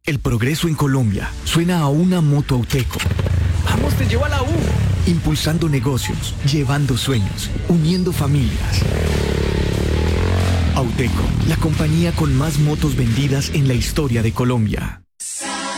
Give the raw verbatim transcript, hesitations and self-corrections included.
El progreso en Colombia suena a una moto Auteco. ¡Vamos, te llevo a la U! Impulsando negocios, llevando sueños, uniendo familias. Auteco, la compañía con más motos vendidas en la historia de Colombia.